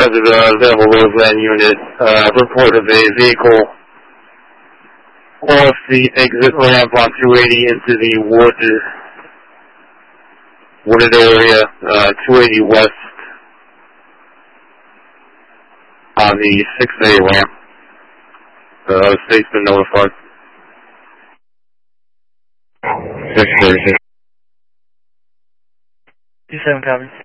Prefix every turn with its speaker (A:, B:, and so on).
A: Desert Available Roseland Unit, report of a vehicle off the exit ramp on 280 into the wooded area, 280 west on the 6A ramp. The state's been notified.
B: 636. 27 copies.